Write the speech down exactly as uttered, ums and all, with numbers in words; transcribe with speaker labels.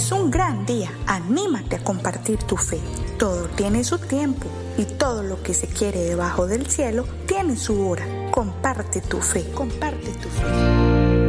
Speaker 1: es un gran día. Anímate a compartir tu fe. Todo tiene su tiempo y todo lo que se quiere debajo del cielo tiene su hora. Comparte tu fe, comparte tu fe.